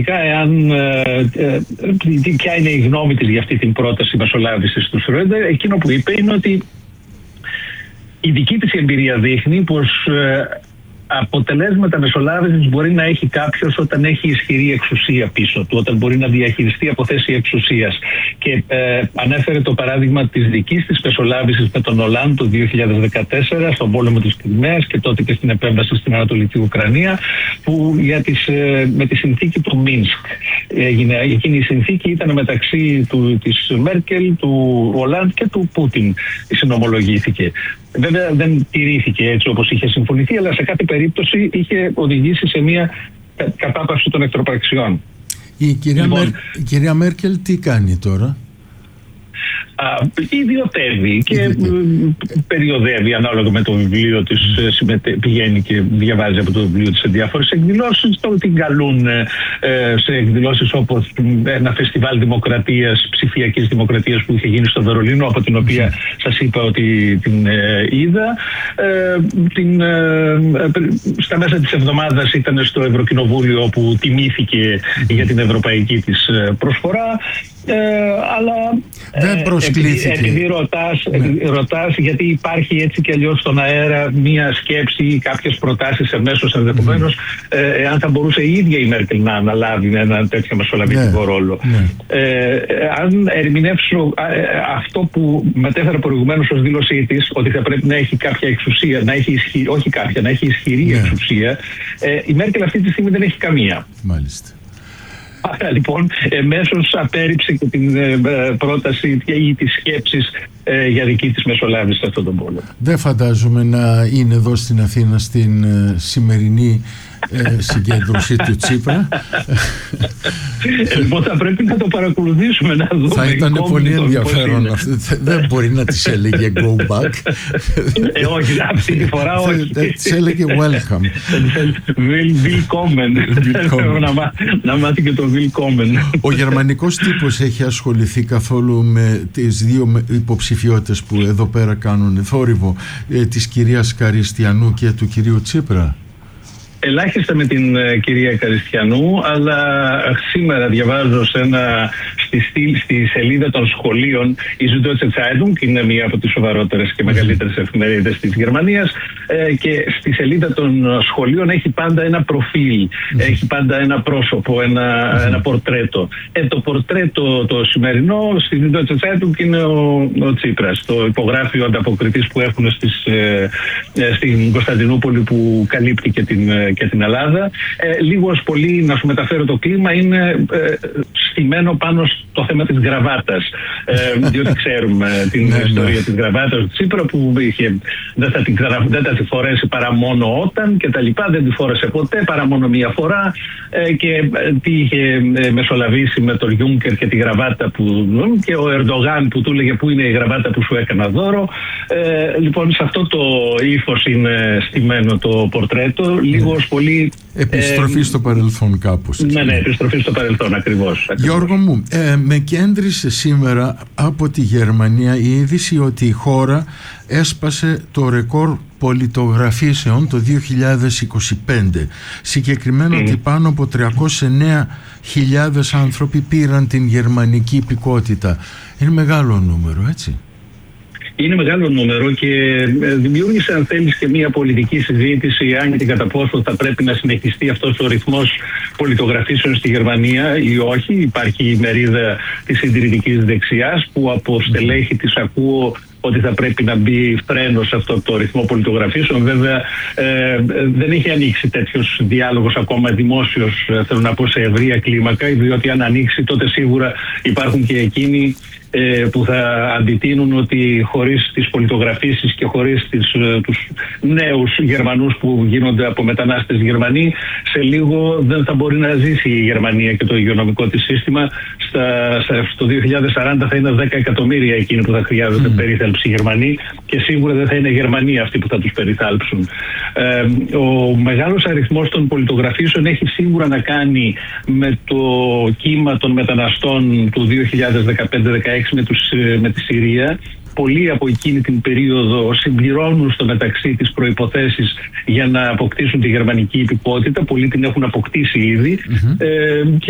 πραγματικά ποια είναι η γνώμη της για αυτή την πρόταση μεσολάβησης του Σρόντερ. Εκείνο που είπε είναι ότι η δική της εμπειρία δείχνει πως αποτελέσματα μεσολάβησης μπορεί να έχει κάποιος όταν έχει ισχυρή εξουσία πίσω του, όταν μπορεί να διαχειριστεί από θέση εξουσίας. Και ανέφερε το παράδειγμα της δικής της μεσολάβησης με τον Ολάντ το 2014 στον πόλεμο της Κριμαίας και τότε και στην επέμβαση στην Ανατολική Ουκρανία, που με τη συνθήκη του Μίνσκ έγινε. Εκείνη η συνθήκη ήταν μεταξύ της Μέρκελ, του Ολάντ και του Πούτιν, συνομολογήθηκε. Βέβαια δεν τηρήθηκε έτσι όπως είχε συμφωνηθεί, αλλά σε κάθε περίπτωση είχε οδηγήσει σε μια κατάπαυση των εχθροπραξιών. Η κυρία Μέρκελ τι κάνει τώρα? Ιδιωτεύει και περιοδεύει ανάλογα με το βιβλίο της, πηγαίνει και διαβάζει από το βιβλίο της σε διάφορες εκδηλώσεις. Την καλούν σε εκδηλώσεις όπως ένα φεστιβάλ δημοκρατίας, ψηφιακής δημοκρατίας που είχε γίνει στο Βερολίνο, από την οποία σας είπα ότι την είδα. Στα μέσα της εβδομάδας ήταν στο Ευρωκοινοβούλιο, όπου τιμήθηκε για την ευρωπαϊκή της προσφορά. Αλλά δεν προσκλήθηκε. Επειδή ρωτάς, γιατί υπάρχει έτσι και αλλιώς στον αέρα μία σκέψη ή κάποιες προτάσεις εμέσως ενδεχομένως, αν θα μπορούσε η ίδια η Μέρκελ να αναλάβει ένα τέτοιο μεσολαβητικό ρόλο. Αν ερμηνεύσω αυτό που μετέφερε προηγουμένως ως δήλωσή της, ότι θα πρέπει να έχει κάποια εξουσία, να έχει ισχυρή εξουσία, η Μέρκελ αυτή τη στιγμή δεν έχει καμία. Μάλιστα. Άρα λοιπόν εμέσως απέρριψε και την πρόταση ή τις σκέψεις για δική της μεσολάβηση σε αυτόν τον πόλεμο. Δεν φαντάζομαι να είναι εδώ στην Αθήνα στην σημερινή συγκέντρωση του Τσίπρα. Λοιπόν, θα πρέπει να το παρακολουθήσουμε, να δούμε. Θα ήταν πολύ ενδιαφέρον αυτό. Δεν μπορεί να της έλεγε go back. Όχι, αυτή τη φορά όχι. Της έλεγε welcome. Willkommen. Να μάθει και το willkommen. Ο γερμανικός τύπος έχει ασχοληθεί καθόλου με τις δύο υποψηφιότητες που εδώ πέρα κάνουν θόρυβο, της κυρίας Καριστιανού και του κυρίου Τσίπρα? Ελάχιστα με την κυρία Καριστιανού, αλλά σήμερα διαβάζω στη σελίδα των σχολείων, η Süddeutsche Zeitung, είναι μία από τις σοβαρότερες και μεγαλύτερες εφημερίδες της Γερμανίας, και στη σελίδα των σχολείων έχει πάντα ένα προφίλ, έχει πάντα ένα πρόσωπο, ένα πορτρέτο. Το πορτρέτο το σημερινό στη Süddeutsche Zeitung είναι ο Τσίπρας, το υπογράφει ο ανταποκριτής που έχουν στην Κωνσταντινούπολη, που καλύπτει και την Ελλάδα. Λίγο ως πολύ, να σου μεταφέρω το κλίμα, είναι στημένο πάνω στο θέμα της γραβάτας, διότι ξέρουμε την ιστορία της γραβάτας του Τσίπρα, που δεν θα τη φορέσει παρά μόνο όταν και τα λοιπά, δεν τη φόρεσε ποτέ παρά μόνο μία φορά, και τι είχε μεσολαβήσει με τον Γιούνκερ και τη γραβάτα και ο Ερντογάν που του έλεγε πού είναι η γραβάτα που σου έκανα δώρο. Λοιπόν, σε αυτό το ύφος είναι στημένο το πορτρέτο, λίγο πολύ... Επιστροφή στο παρελθόν κάπως. Ναι, επιστροφή στο παρελθόν ακριβώς. Γιώργο μου, με κέντρισε σήμερα από τη Γερμανία η είδηση ότι η χώρα έσπασε το ρεκόρ πολιτογραφήσεων το 2025. Συγκεκριμένα ότι πάνω από 309.000 άνθρωποι πήραν την γερμανική υπηκότητα. Είναι μεγάλο νούμερο, έτσι? Είναι μεγάλο νούμερο και δημιούργησε, αν θέλεις, και μια πολιτική συζήτηση αν και κατά πόσο θα πρέπει να συνεχιστεί αυτός ο ρυθμός πολιτογραφήσεων στη Γερμανία ή όχι. Υπάρχει η μερίδα της συντηρητικής δεξιάς που από στελέχη της ακούω ότι θα πρέπει να μπει φρένο σε αυτό το ρυθμό πολιτογραφήσεων. Βέβαια δεν έχει ανοίξει τέτοιος διάλογος ακόμα δημόσιος, θέλω να πω, σε ευρεία κλίμακα, διότι αν ανοίξει τότε σίγουρα υπάρχουν και εκείνοι που θα αντιτείνουν ότι χωρίς τις πολιτογραφήσεις και χωρίς τους νέους Γερμανούς που γίνονται από μετανάστες Γερμανοί, σε λίγο δεν θα μπορεί να ζήσει η Γερμανία και το υγειονομικό της σύστημα. Στο 2040 θα είναι 10 εκατομμύρια εκείνοι που θα χρειάζονται περίθαλψη Γερμανοί, και σίγουρα δεν θα είναι Γερμανοί αυτοί που θα τους περιθάλψουν. Ο μεγάλος αριθμός των πολιτογραφήσεων έχει σίγουρα να κάνει με το κύμα των μεταναστών του 2015-16 με τη Συρία. Πολλοί από εκείνη την περίοδο συμπληρώνουν στο μεταξύ τις προϋποθέσεις για να αποκτήσουν τη γερμανική υπηκότητα. Πολλοί την έχουν αποκτήσει ήδη.